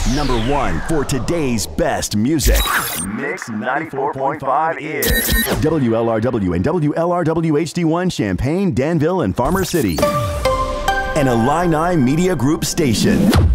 Number one for today's best music. Mix 94.5 is WLRW and WLRW HD1 Champaign, Danville, and Farmer City. An Illini Media Group station.